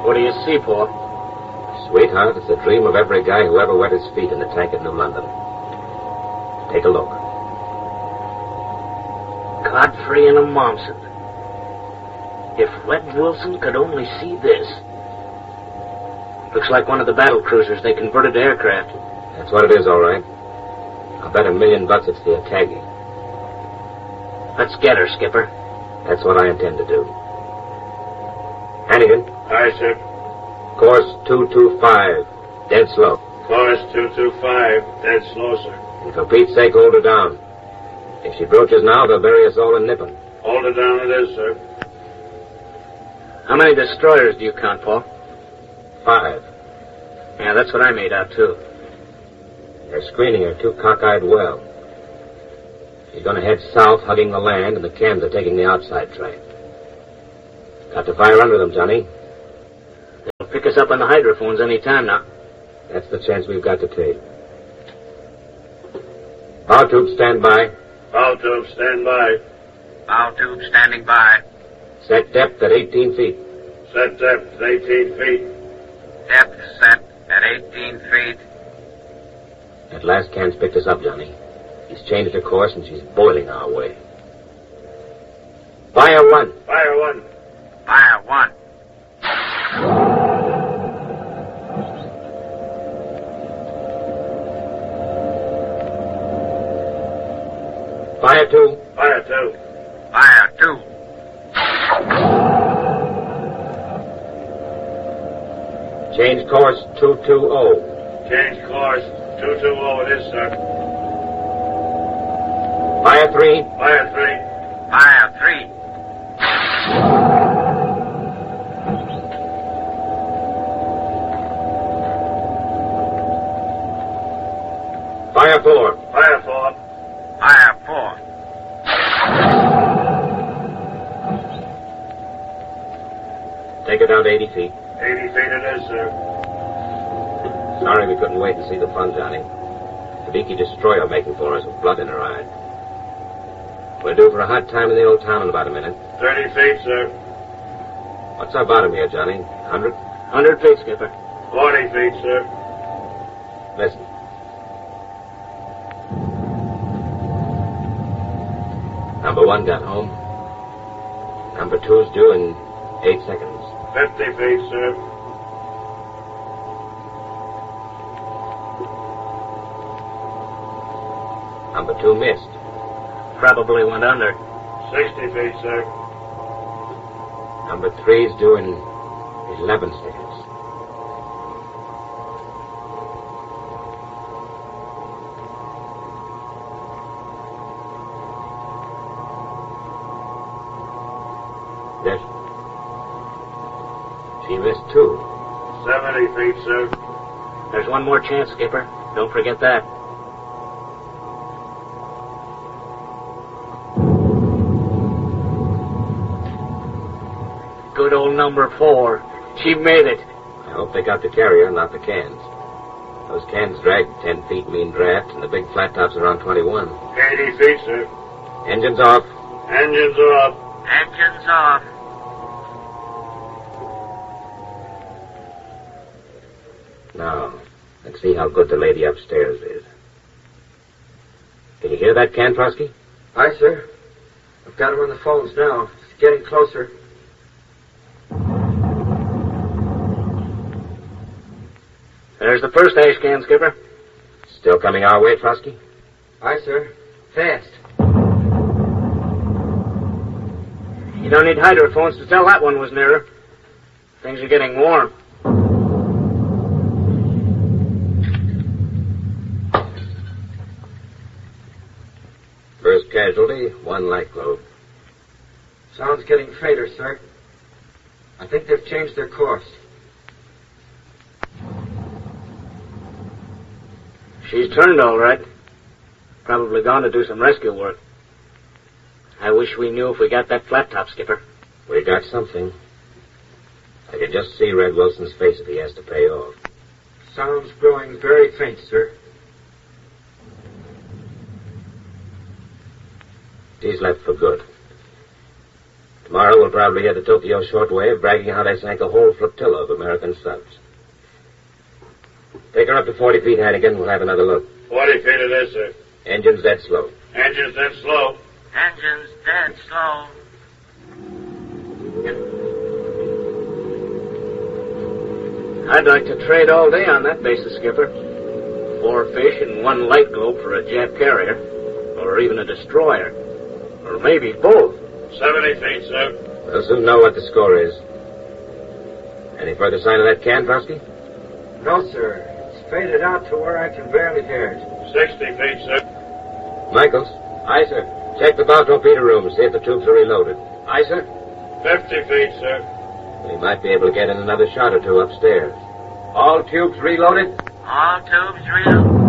What do you see, Paul? Sweetheart, it's the dream of every guy who ever wet his feet in the tank at New London. Take a look. Godfrey and a Momsen. If Red Wilson could only see this. Looks like one of the battle cruisers they converted to aircraft. That's what it is, all right. I'll bet $1 million it's the Atagi. Let's get her, Skipper. That's what I intend to do. Hannigan. Aye, sir. Course 225. Dead slow. Course 225. Dead slow, sir. And for Pete's sake, hold her down. If she broaches now, they'll bury us all in Nippon. Hold her down it is, sir. How many destroyers do you count, Paul? 5. Yeah, that's what I made out, too. They're screening her too cockeyed well. She's going to head south, hugging the land, and the cans are taking the outside track. Got to fire under them, Johnny. They'll pick us up on the hydrophones any time now. That's the chance we've got to take. Bow tube, stand by. Bow tube, stand by. Bow tube standing by. Set depth at 18 feet. Set depth at 18 feet. Depth set at 18 feet. That last can's picked us up, Johnny. He's changed her course, and she's boiling our way. Fire 1. Fire 1. Fire 1. Fire 2. Fire 2. Fire 2. Change course 220. Change course 220 it is, sir. Fire 3. Fire 3. Fire 3. Fire 4. Fire 4. Fire 4. Take it down to 80 feet. 80 feet it is, sir. Sorry we couldn't wait and see the fun, Johnny. The beaky destroyer making for us with blood in her eye. We're due for a hot time in the old town in about a minute. 30 feet, sir. What's our bottom here, Johnny? 100? 100 feet, Skipper. 40 feet, sir. Listen. Number 1 got home. Number 2's due in 8 seconds. 50 feet, sir. Number 2 missed. Probably went under. 60 feet, sir. Number 3's due in 11 seconds. There. She missed 2. 70 feet, sir. There's one more chance, Skipper. Don't forget that. Good old number 4. She made it. I hope they got the carrier, not the cans. Those cans drag 10 feet mean draft, and the big flat top's around 21. 80 feet, sir. Engines off. Engines are up. Engines off. Now, let's see how good the lady upstairs is. Can you hear that, Kantrosky? Aye, sir. I've got him on the phones now. It's getting closer. There's the first ash can, Skipper. Still coming our way, Trosky? Aye, sir. Fast. You don't need hydrophones to tell that one was nearer. Things are getting warm. First casualty, 1 light globe. Sound's getting fainter, sir. I think they've changed their course. She's turned all right. Probably gone to do some rescue work. I wish we knew if we got that flat top, Skipper. We got something. I can just see Red Wilson's face if he has to pay off. Sound's growing very faint, sir. He's left for good. Tomorrow we'll probably hear the Tokyo shortwave bragging how they sank a whole flotilla of American subs. Take her up to 40 feet, Hannigan. We'll have another look. 40 feet it is, sir. Engine's dead slow. Engine's dead slow. Engine's dead slow. I'd like to trade all day on that basis, Skipper. 4 fish and 1 light globe for a Jap carrier. Or even a destroyer. Or maybe both. 70 feet, sir. We'll soon know what the score is. Any further sign of that can, Frosky? No, sir. It's faded out to where I can barely hear it. 60 feet, sir. Michaels? Aye, sir. Check the bow torpedo room. See if the tubes are reloaded. Aye, sir. 50 feet, sir. We might be able to get in another shot or two upstairs. All tubes reloaded? All tubes reloaded.